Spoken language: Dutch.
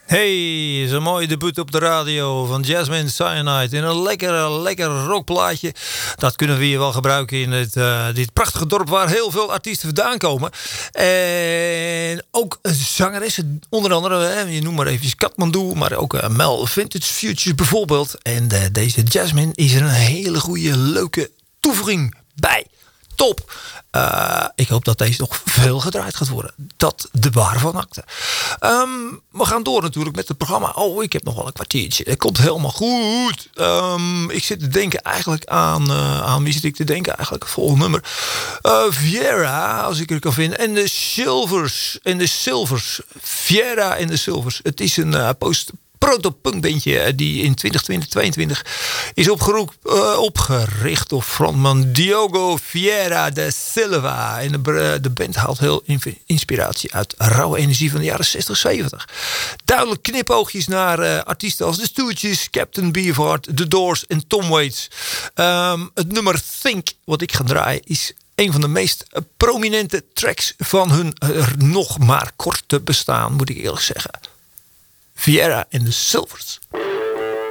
Hey, zo'n mooi debuut op de radio van Jasmine Cyanide in een lekker rockplaatje. Dat kunnen we hier wel gebruiken in dit prachtige dorp waar heel veel artiesten vandaan komen. En ook zangeressen, onder andere, je noemt maar even Kathmandu, maar ook Mel Vintage Futures bijvoorbeeld. En deze Jasmine is er een hele goede, leuke toevoeging bij. Top! Ik hoop dat deze nog veel gedraaid gaat worden. Dat de waar van akte. We gaan door natuurlijk met het programma. Oh, ik heb nog wel een kwartiertje. Het komt helemaal goed. Ik zit te denken eigenlijk aan wie zit ik te denken? Eigenlijk het volgende nummer. Viera, als ik er kan vinden. En de Silvers. Viera en de Silvers. Het is een proto-punkbandje die in 2022 is opgericht door frontman Diogo Vieira da Silva. En de band haalt heel inspiratie uit rauwe energie van de jaren 60, 70. Duidelijk knipoogjes naar artiesten als The Stooges, Captain Beefheart, The Doors en Tom Waits. Het nummer Think, wat ik ga draaien, is een van de meest prominente tracks van hun nog maar korte bestaan, moet ik eerlijk zeggen. Viera en de Silvers.